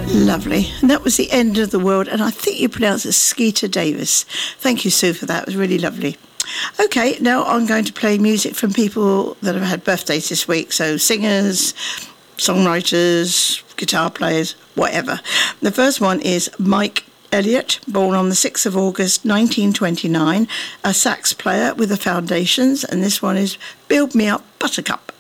Lovely. And that was The End of the World, and I think you pronounced it Skeeter Davis. Thank you, Sue, for that. It was really lovely. Okay, now I'm going to play music from people that have had birthdays this week, so singers, songwriters, guitar players, whatever. The first one is Mike Elliott, born on the 6th of August 1929, a sax player with the Foundations, and this one is Build Me Up Buttercup.